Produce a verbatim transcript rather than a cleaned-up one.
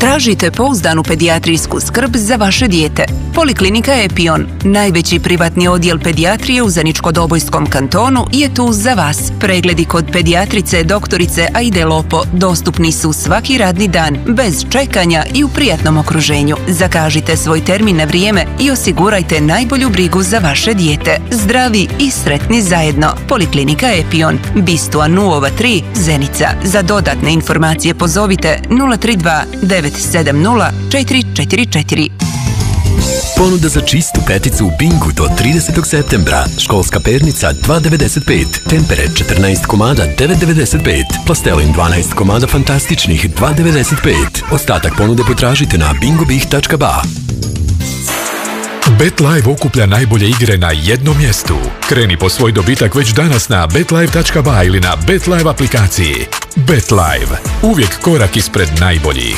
Tražite pouzdanu pedijatrijsku skrb za vaše dijete. Poliklinika Epion, najveći privatni odjel pedijatrije u Zeničko-Dobojskom kantonu, je tu za vas. Pregledi kod pedijatrice doktorice Aide Lopo dostupni su svaki radni dan, bez čekanja i u prijatnom okruženju. Zakažite svoj termin na vrijeme i osigurajte najbolju brigu za vaše dijete. Zdravi i sretni zajedno. Poliklinika Epion, Bistua nula tri, Zenica. Za dodatne informacije pozovite nula tri dva devet sedam nula četiri četiri četiri. Ponuda za čistu peticu u Bingu do tridesetog septembra. Školska pernica dva devedeset pet, tempere četrnaest komada devet devedeset pet, plastelin dvanaest komada fantastičnih dva devedeset pet. Ostatak ponude potražite na bingobih tačka ba. BetLive okuplja najbolje igre na jednom mjestu. Kreni po svoj dobitak već danas na betlive tačka ba ili na BetLive aplikaciji. BetLive. Uvijek korak ispred najboljih.